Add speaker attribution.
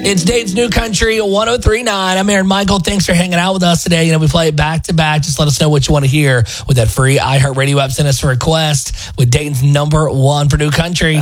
Speaker 1: It's Dayton's New Country 103.9. I'm Aaron Michael. Thanks for hanging out with us today. We play it back to back. Just let us know what you want to hear with that free iHeartRadio app. Send us a request with Dayton's number one for New Country.